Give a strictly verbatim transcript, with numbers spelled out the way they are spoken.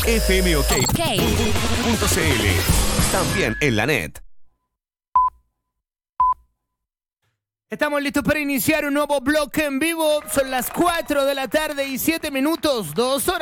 fmok punto cl. También en la net. Estamos listos para iniciar un nuevo bloque en vivo. Son las cuatro de la tarde y siete minutos, dos horas.